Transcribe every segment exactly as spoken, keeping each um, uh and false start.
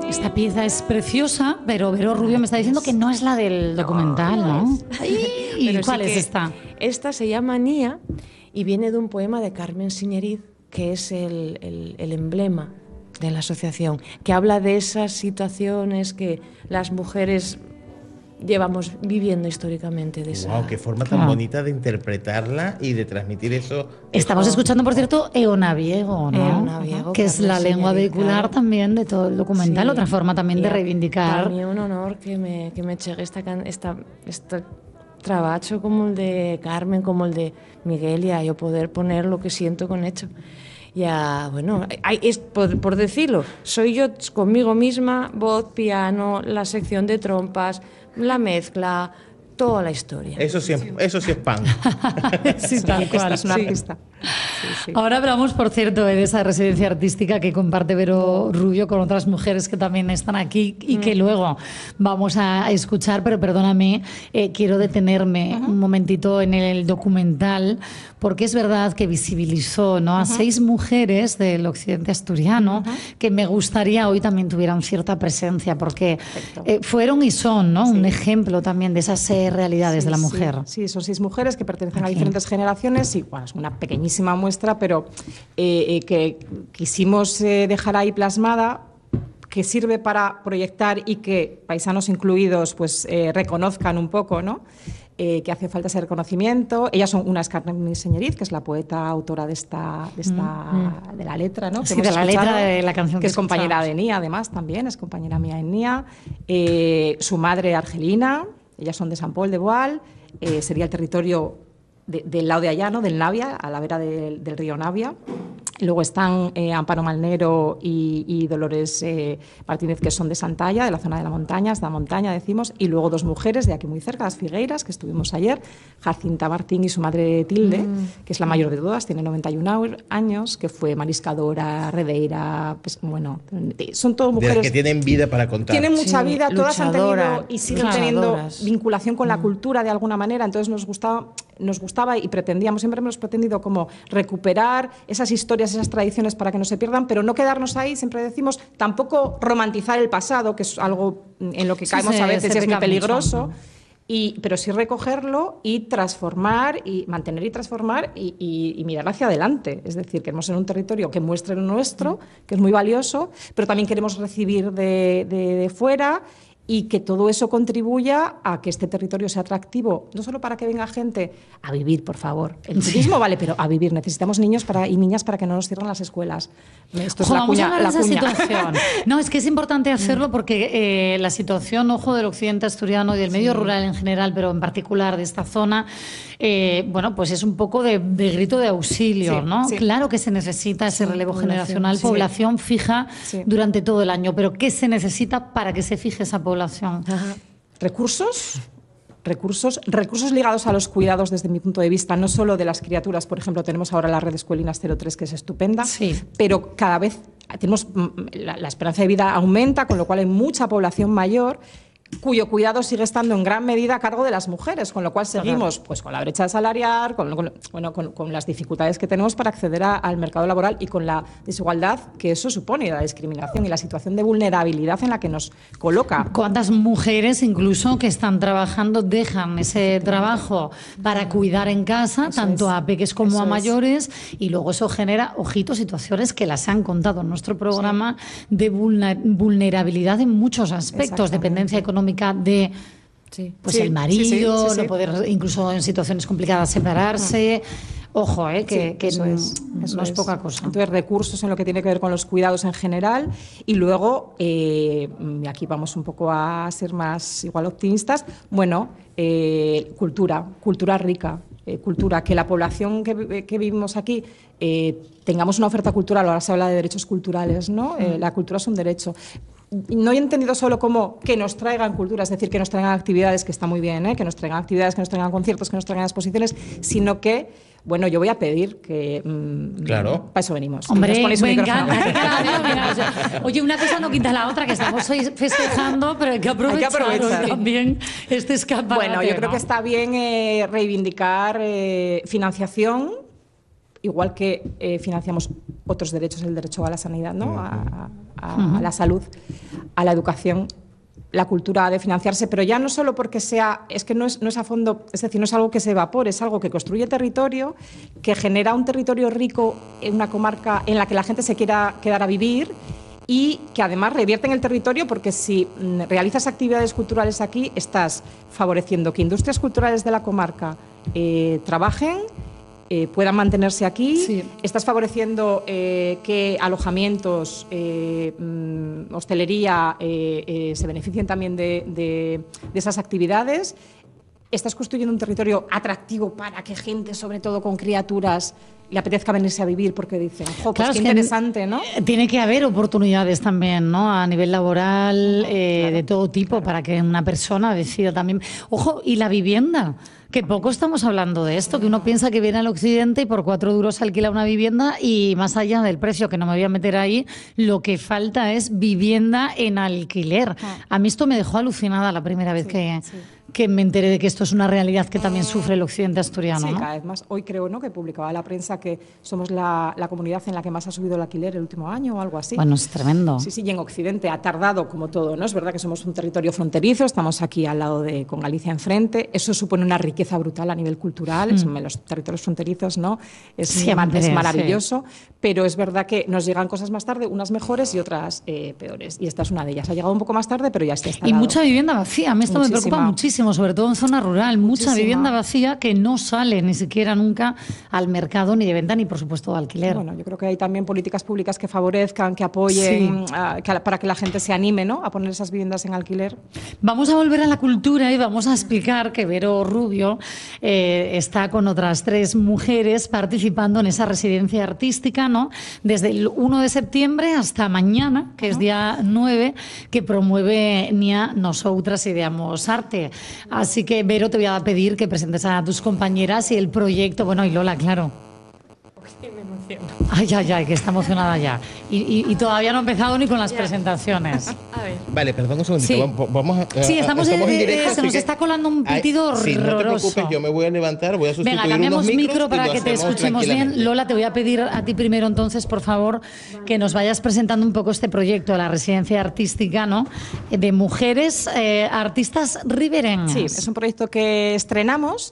Esta pieza es preciosa, pero Vero Rubio me está diciendo que no es la del documental, ¿no? ¿no? ¿Y pero cuál sí es esta? Esta se llama Nia y viene de un poema de Carmen Siñeriz, que es el, el, el emblema de la asociación, que habla de esas situaciones que las mujeres llevamos viviendo históricamente. De esa... Wow, qué forma tan claro. bonita de interpretarla y de transmitir eso. Estamos eso... escuchando, por cierto, eonaviego, ¿no? Eonaviego, que es la lengua vehicular claro. también de todo el documental, sí. Otra forma también y de reivindicar. Para mí es un honor que me, que me llegue esta, esta, este trabajo como el de Carmen, como el de Miguel, y a yo poder poner lo que siento con hecho. Ya, bueno, hay, es, por, por decirlo, soy yo conmigo misma, voz, piano, la sección de trompas, la mezcla, toda la historia. Eso sí, eso sí es pan. Sí, tal cual. Es una sí. artista. Sí, sí. Ahora hablamos, por cierto, de esa residencia artística que comparte Vero Rubio con otras mujeres que también están aquí y mm. que luego vamos a escuchar, pero perdóname, eh, quiero detenerme uh-huh. un momentito en el documental, porque es verdad que visibilizó, ¿no?, a uh-huh. seis mujeres del occidente asturiano uh-huh. que me gustaría hoy también tuvieran cierta presencia, porque eh, fueron y son, ¿no?, sí. un ejemplo también de esas eh, realidades sí, de la mujer. Sí. sí, son seis mujeres que pertenecen aquí a diferentes generaciones y bueno, es una pequeñísima muestra, pero eh, eh, que quisimos eh, dejar ahí plasmada, que sirve para proyectar y que paisanos incluidos pues eh, reconozcan un poco, ¿no?, eh, que hace falta ese reconocimiento. Ellas son una, es Carmen Siñeriz, que es la poeta autora de esta, de, esta, mm. de la letra, ¿no?, que sí, de la letra de la canción, que, que es compañera de Nia, además también es compañera mía en Nia. Eh, su madre argelina, ellas son de Sant Pol de Boal, eh, sería el territorio De, del lado de allá, ¿no?, del Navia, a la vera del, del río Navia. Luego están eh, Amparo Malnero y, y Dolores eh, Martínez, que son de Santalla, de la zona de la montaña, de la montaña decimos, y luego dos mujeres de aquí muy cerca, las Figueiras, que estuvimos ayer, Jacinta Martín y su madre Tilde, mm. que es la mayor de todas, tiene noventa y un años, que fue mariscadora, redeira, pues bueno, son todas mujeres... De las que tienen vida para contar. Tienen mucha sí, vida, todas han tenido y siguen teniendo vinculación con la mm. cultura de alguna manera, entonces nos gustaba... nos gustaba y pretendíamos, siempre hemos pretendido como recuperar esas historias, esas tradiciones para que no se pierdan, pero no quedarnos ahí, siempre decimos, tampoco romantizar el pasado, que es algo en lo que caemos sí, a veces y es muy peligroso, y, pero sí recogerlo y transformar, y mantener y transformar y, y, y mirar hacia adelante. Es decir, queremos ser un territorio que muestre lo nuestro, que es muy valioso, pero también queremos recibir de, de, de fuera, y que todo eso contribuya a que este territorio sea atractivo, no solo para que venga gente a vivir, por favor. El turismo sí. vale, pero a vivir. Necesitamos niños para, y niñas para que no nos cierren las escuelas. Esto ojo, es la vamos cuña, a hablar la de esa cuña. situación. No, es que es importante hacerlo porque eh, la situación, ojo, del occidente asturiano y del medio sí. rural en general, pero en particular de esta zona, eh, bueno, pues es un poco de, de grito de auxilio, sí, ¿no? Sí. Claro que se necesita ese sí, relevo población, generacional, sí. población fija sí. durante todo el año, pero ¿qué se necesita para que se fije esa población? Ajá. Recursos, recursos, recursos ligados a los cuidados desde mi punto de vista, no solo de las criaturas, por ejemplo, tenemos ahora la red Escuelinas cero tres que es estupenda, sí. pero cada vez tenemos la, la esperanza de vida aumenta, con lo cual hay mucha población mayor cuyo cuidado sigue estando en gran medida a cargo de las mujeres, con lo cual seguimos pues, con la brecha salarial, con, con, bueno, con, con las dificultades que tenemos para acceder a, al mercado laboral y con la desigualdad que eso supone, la discriminación y la situación de vulnerabilidad en la que nos coloca. ¿Cuántas mujeres incluso que están trabajando dejan ese trabajo para cuidar en casa, eso tanto es. a peques como eso a mayores, es. y luego eso genera, ojito, situaciones que las han contado en nuestro programa sí. de vulnerabilidad en muchos aspectos, dependencia económica de sí. pues sí, el marido, sí, sí, sí, sí. no poder incluso en situaciones complicadas separarse. Ojo, eh, que, sí, que eso no, es, eso no es, es poca cosa. Entonces, recursos en lo que tiene que ver con los cuidados en general y luego, eh, aquí vamos un poco a ser más igual optimistas, bueno, eh, cultura, cultura rica. Eh, cultura, que la población que, que vivimos aquí eh, tengamos una oferta cultural. Ahora se habla de derechos culturales, ¿no? Eh, la cultura es un derecho. No he entendido solo como que nos traigan cultura, es decir, que nos traigan actividades, que está muy bien, ¿eh? que nos traigan actividades, que nos traigan conciertos, que nos traigan exposiciones, sino que, bueno, yo voy a pedir que... Mmm, claro. Para eso venimos. Hombre, me encanta. Oye, una cosa no quita la otra, que estamos hoy festejando, pero hay que aprovechar, hay que aprovechar. también este escaparate. Bueno, yo creo ¿no? que está bien eh, reivindicar eh, financiación, igual que eh, financiamos otros derechos, el derecho a la sanidad, ¿no? a, a, a, uh-huh. a la salud, a la educación, la cultura ha de financiarse, pero ya no solo porque sea, es que no es, no es a fondo, es decir, no es algo que se evapore, es algo que construye territorio, que genera un territorio rico en una comarca en la que la gente se quiera quedar a vivir y que además revierte en el territorio, porque si mm, realizas actividades culturales aquí, estás favoreciendo que industrias culturales de la comarca eh, trabajen, Eh, puedan mantenerse aquí, sí. Estás favoreciendo eh, que alojamientos, eh, mm, hostelería eh, eh, se beneficien también de, de, de esas actividades. Estás construyendo un territorio atractivo para que gente, sobre todo con criaturas, le apetezca venirse a vivir porque dicen, jo, pues claro, qué interesante, ¿no? Tiene que haber oportunidades también, ¿no? A nivel laboral, eh, claro, de todo tipo, claro, para que una persona decida también. Ojo, y la vivienda, que poco estamos hablando de esto, que uno piensa que viene al occidente y por cuatro duros alquila una vivienda y más allá del precio, que no me voy a meter ahí, lo que falta es vivienda en alquiler. A mí esto me dejó alucinada la primera vez sí, que... Sí. que me enteré de que esto es una realidad que también sufre el occidente asturiano. Sí, ¿no? Cada vez más. Hoy creo, ¿no?, que publicaba la prensa que somos la, la comunidad en la que más ha subido el alquiler el último año o algo así. Bueno, es tremendo. Sí, sí, y en Occidente ha tardado como todo, ¿no? Es verdad que somos un territorio fronterizo, estamos aquí al lado de, con Galicia enfrente, eso supone una riqueza brutal a nivel cultural, mm. los territorios fronterizos, ¿no? Es, Siempre, es maravilloso, sí. Pero es verdad que nos llegan cosas más tarde, unas mejores y otras eh, peores, y esta es una de ellas. Ha llegado un poco más tarde, pero ya está instalado. Y mucha vivienda vacía, a mí esto Muchísima. me preocupa muchísimo, sobre todo en zona rural, mucha Muchísima. vivienda vacía que no sale ni siquiera nunca al mercado ni de venta ni por supuesto de alquiler. Bueno, yo creo que hay también políticas públicas que favorezcan, que apoyen, sí. uh, que, para que la gente se anime, ¿no?, a poner esas viviendas en alquiler. Vamos a volver a la cultura y vamos a explicar que Vero Rubio eh, está con otras tres mujeres participando en esa residencia artística, ¿no?, desde el uno de septiembre hasta mañana, que uh-huh. es día nueve, que promueve Nia Nosoutras Ideamos Arte. Así que, Vero, te voy a pedir que presentes a tus compañeras y el proyecto. Bueno, y Lola, claro. Uy, me emociono. Ay, ay, ay, que está emocionada ya. Y, y, y todavía no ha empezado ni con las ya. presentaciones. A ver. Vale, perdón un segundito. Sí, vamos a, sí estamos, estamos en, en directo. Se nos que... está colando un pitido Ay, sí, horroroso. No te preocupes, yo me voy a levantar, voy a sustituir Venga, cambiamos unos micros micro para que te escuchemos bien. Lola, te voy a pedir a ti primero entonces, por favor, que nos vayas presentando un poco este proyecto de la residencia artística, ¿no?, de mujeres eh, artistas ribereñas. Sí, es un proyecto que estrenamos.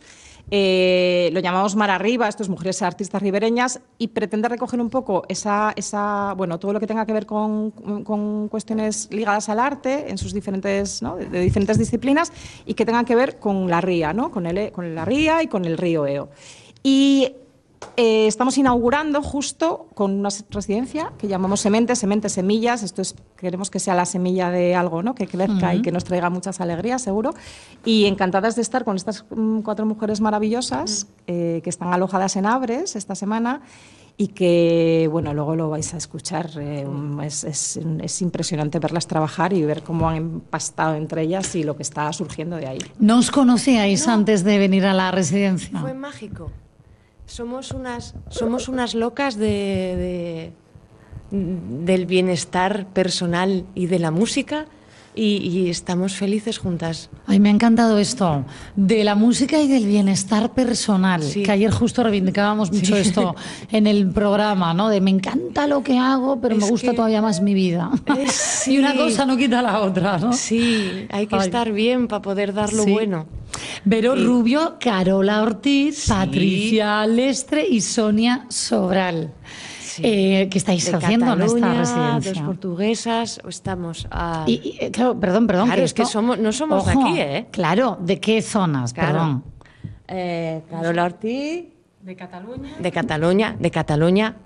Eh, lo llamamos Mar Arriba, esto es Mujeres Artistas Ribereñas, y pretende recoger un poco esa, esa, bueno, todo lo que tenga que ver con, con cuestiones ligadas al arte en sus diferentes, ¿no?, de, de diferentes disciplinas, y que tengan que ver con la ría, ¿no?, con, el, con la ría y con el río Eo. Y Eh, estamos inaugurando justo con una residencia que llamamos Semente, Semente, Semillas. Esto es, queremos que sea la semilla de algo, ¿no?, que crezca uh-huh. y que nos traiga muchas alegrías, seguro. Y encantadas de estar con estas um, cuatro mujeres maravillosas uh-huh. eh, que están alojadas en Abres esta semana y que, bueno, luego lo vais a escuchar. Eh, es, es, es impresionante verlas trabajar y ver cómo han empastado entre ellas y lo que está surgiendo de ahí. ¿No os conocíais no. antes de venir a la residencia? Fue mágico. Somos unas, somos unas locas de, de, del bienestar personal y de la música y, y estamos felices juntas. Ay, me ha encantado esto, de la música y del bienestar personal, sí. que ayer justo reivindicábamos mucho sí. esto en el programa, ¿no?, de me encanta lo que hago, pero es me gusta que... todavía más mi vida. Es, sí. Y una cosa no quita la otra, ¿no? Sí, hay que Ay. estar bien para poder dar lo sí. bueno. Vero sí. Rubio, Carola Ortiz, sí. Patricia Alestre y Sonia Sobral. Sí. Eh, ¿Qué estáis de haciendo Cataluña, en esta residencia? Dos portuguesas, estamos a... Y, y, claro, perdón, perdón. Claro, que es esto... que somos, no somos Ojo, de aquí, ¿eh? Claro, ¿de qué zonas? Claro. Perdón. Eh, Carola Ortiz... De Cataluña. De Cataluña, de Cataluña.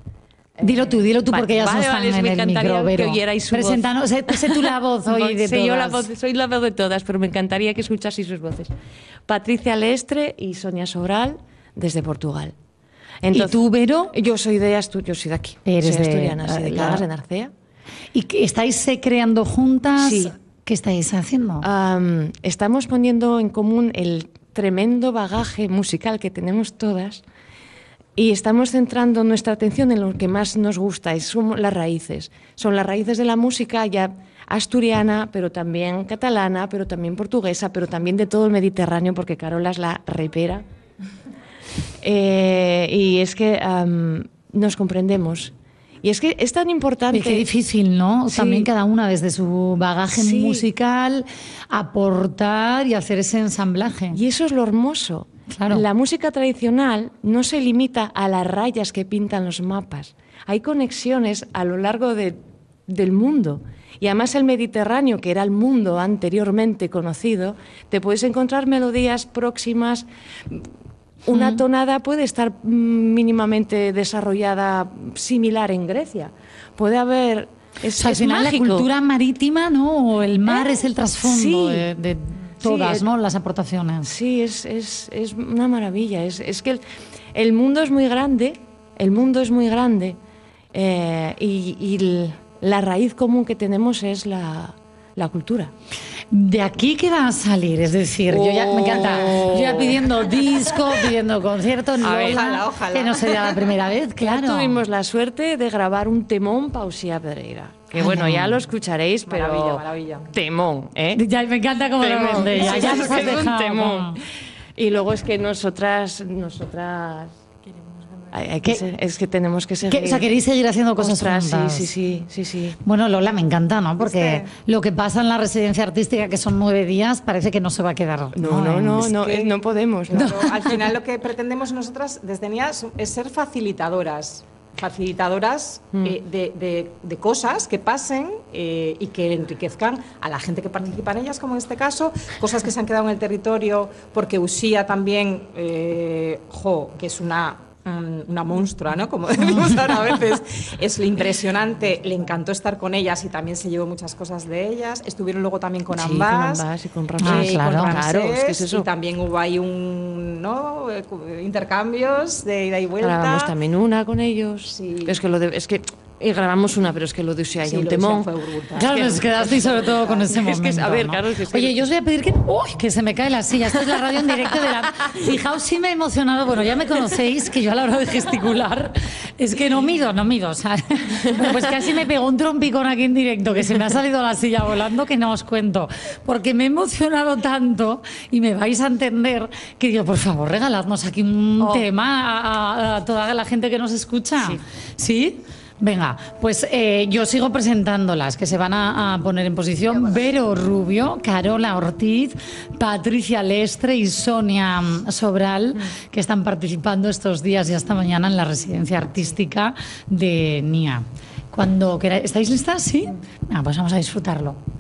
Dilo tú, dilo tú, porque ellas vale, no están vale, en el micro, Vero. Que oyerais su Presentanos, voz. Sé, sé tú la voz hoy de sé todas. Yo la voz, soy la voz de todas, pero me encantaría que escuchaseis sus voces. Patricia Alestre y Sonia Sobral, desde Portugal. Entonces, ¿y tú, Vero? Yo soy de Asturias, yo soy de aquí. Eres soy de asturiana, soy de Cangas, de Narcea. ¿Y que estáis eh, creando juntas? Sí. ¿Qué estáis haciendo? Um, estamos poniendo en común el tremendo bagaje musical que tenemos todas y estamos centrando nuestra atención en lo que más nos gusta, y son las raíces. Son las raíces de la música ya asturiana, pero también catalana, pero también portuguesa, pero también de todo el Mediterráneo, porque Carola es la repera. Eh, y es que um, nos comprendemos Y es que es tan importante... Y qué difícil, ¿no? Sí. También cada una desde su bagaje Sí. musical aportar y hacer ese ensamblaje. Y eso es lo hermoso. Claro. La música tradicional no se limita a las rayas que pintan los mapas. Hay conexiones a lo largo de, del mundo. Y además el Mediterráneo, que era el mundo anteriormente conocido, te puedes encontrar melodías próximas. Una tonada puede estar mínimamente desarrollada similar en Grecia. Puede haber... Es, O sea, al es final mágico. la cultura marítima, ¿no? O el mar ¿Eh? es el trasfondo Sí. de, de todas, Sí, ¿no? Las aportaciones. Sí, es, es, es una maravilla. Es, es que el, el mundo es muy grande, el mundo es muy grande eh, y, y el- la raíz común que tenemos es la, la cultura. De aquí, ¿qué va a salir? Es decir, yo ya me encanta. Yo ya pidiendo disco, pidiendo concierto, Lola, ver, ojalá, ojalá. que no sería la primera vez, claro. Ya tuvimos la suerte de grabar un temón pa' Uxía Pedreira. Que bueno, Ay, ya no. lo escucharéis, pero... Maravilla, maravilla. Temón, ¿eh? Ya me encanta cómo lo Temón. vende. Ya, Sí, ya sí, nos sí, has es un dejado temón. como- Y luego es que nosotras... nosotras hay, hay que ¿Qué? ser- es que tenemos que seguir... ¿Qué? O sea, queréis seguir haciendo cosas Ostras, juntas. sí, sí, sí, sí, sí. Bueno, Lola, me encanta, ¿no? Porque ¿Viste? lo que pasa en la residencia artística, que son nueve días, parece que no se va a quedar. No, no, no, Es no, que- eh, no podemos. ¿no? Claro, al final lo que pretendemos nosotras desde N I A es- es ser facilitadoras, facilitadoras eh, de, de- de cosas que pasen eh, y que enriquezcan a la gente que participa en ellas, como en este caso, cosas que se han quedado en el territorio, porque Uxía también, eh, jo, que es una mm, una monstrua, ¿no? Como decimos ahora a veces, es impresionante, le encantó estar con ellas y también se llevó muchas cosas de ellas. Estuvieron luego también con Sí, con Ambas, Ambas y con Ah, Ramsés. eh, claro. con Claro, Ramsés, es que es eso. y también hubo ahí un, ¿no? Eh, cu- intercambios de ida y vuelta. Grabamos también una con ellos. Sí. Es que lo de, es que y grabamos una, pero es que lo de Uxía hay Sí, un lo de temón. Uxía fue brutal. Claro, nos quedasteis sobre todo con ese Es que, momento. a ver, ¿no? claro, es que es que- Oye, yo os voy a pedir que. ¡Uy! Que se me cae la silla. Esta es la radio en directo de la. Fijaos si me he emocionado. Bueno, ya me conocéis que yo a la hora de gesticular es que no mido, no mido. O sea, pues casi me pegó un trompicón aquí en directo que se me ha salido la silla volando que no os cuento. Porque me he emocionado tanto y me vais a entender que digo, por favor, regaladnos aquí un Oh. tema a, a- a toda la gente que nos escucha. ¿Sí? ¿Sí? Venga, pues eh, yo sigo presentándolas, que se van a, a poner en posición. Vero Rubio, Carola Ortiz, Patricia Lestre y Sonia mm, Sobral, que están participando estos días y hasta mañana en la residencia artística de N I A. Cuando queráis, ¿estáis listas? ¿Sí? Ah, pues vamos a disfrutarlo.